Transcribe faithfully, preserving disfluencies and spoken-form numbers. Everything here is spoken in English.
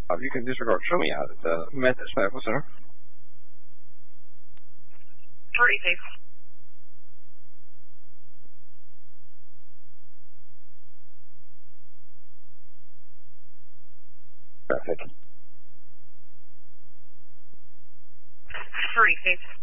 Uh, you can disregard. Show me out the methods medical center. Pretty safe. Traffic. Pretty safe.